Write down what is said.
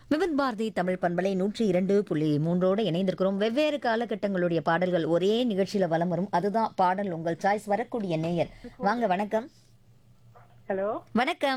விவித் பாரதி தமிழ் பண்பலை 102.3 இணைந்திருக்கிறோம். வெவ்வேறு காலகட்டங்களுடைய பாடல்கள் ஒரே நிகழ்ச்சியில வலம் வரும். அதுதான் பாடல் உங்கள் சாய்ஸ். வரக்கூடிய நேயர் வாங்க, வணக்கம். ஹலோ வணக்கம்.